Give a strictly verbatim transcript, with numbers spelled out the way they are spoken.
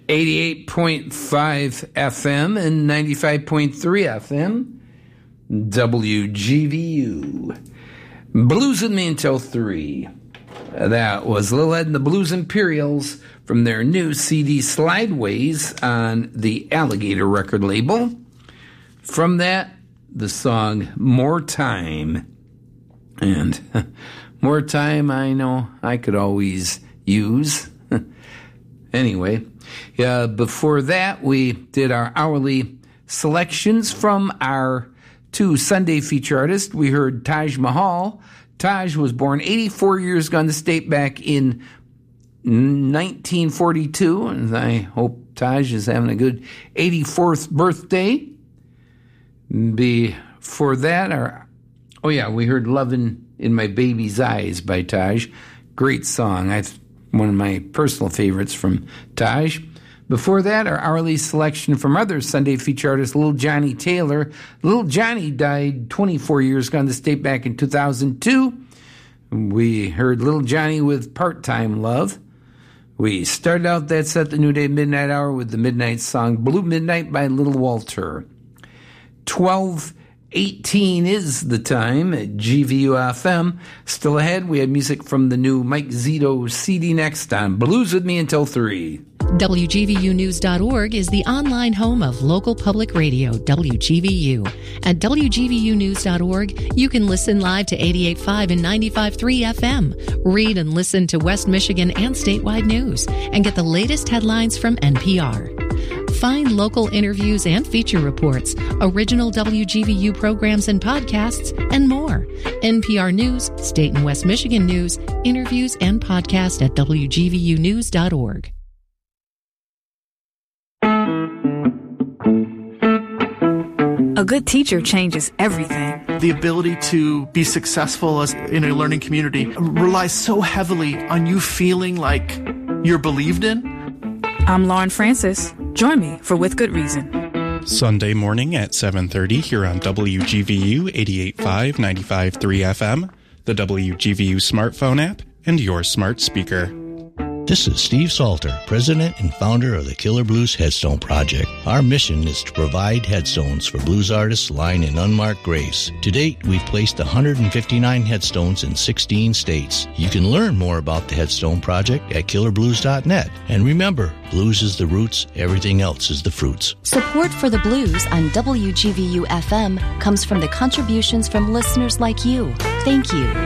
eighty-eight point five F M and ninety-five point three F M, W G V U. Blues with me until three. That was Lil Ed and the Blues Imperials from their new C D Slideways on the Alligator record label. From that, the song More Time. And more time, I know I could always use. Anyway, uh, before that, we did our hourly selections from our two Sunday feature artists. We heard Taj Mahal. Taj was born eighty-four years ago in the state back in nineteen forty-two, and I hope Taj is having a good eighty-fourth birthday. Before that, our, oh yeah, we heard Lovin' in My Baby's Eyes by Taj. Great song. I've one of my personal favorites from Taj. Before that, our hourly selection from other Sunday feature artist, Little Johnny Taylor. Little Johnny died twenty-four years ago in the state back in two thousand two. We heard Little Johnny with Part-Time Love. We started out that set, the New Day Midnight Hour, with the midnight song Blue Midnight by Little Walter. twelve eighteen is the time at G V U F M. Still ahead, we have music from the new Mike Zito C D next on Blues With Me Until three. W G V U news dot org is the online home of local public radio, W G V U. At W G V U news dot org, you can listen live to eighty-eight point five and ninety-five point three F M, read and listen to West Michigan and statewide news, and get the latest headlines from N P R. Find local interviews and feature reports, original W G V U programs and podcasts, and more. N P R News, State and West Michigan News, interviews, and podcast at W G V U news dot org. A good teacher changes everything. The ability to be successful as in a learning community relies so heavily on you feeling like you're believed in. I'm Lauren Francis. Join me for With Good Reason. Sunday morning at seven thirty here on W G V U eighty-eight point five, ninety-five point three F M, the W G V U smartphone app, and your smart speaker. This is Steve Salter, president and founder of the Killer Blues Headstone Project. Our mission is to provide headstones for blues artists lying in unmarked graves. To date, we've placed one hundred fifty-nine headstones in sixteen states. You can learn more about the Headstone Project at killer blues dot net. And remember, blues is the roots, everything else is the fruits. Support for the blues on W G V U F M comes from the contributions from listeners like you. Thank you.